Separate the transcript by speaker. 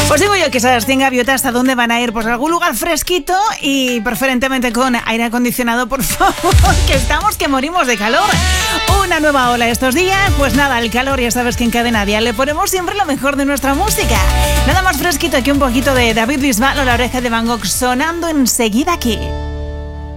Speaker 1: Pues digo yo que esas 100 gaviotas, ¿a dónde van a ir? Pues a algún lugar fresquito y preferentemente con aire acondicionado, por favor, que estamos que morimos de calor. Una nueva ola estos días, pues nada, el calor, ya sabes que en Cadena Dial le ponemos siempre lo mejor de nuestra música. Nada más fresquito que un poquito de David Bisbal o La Oreja de Van Gogh sonando enseguida aquí.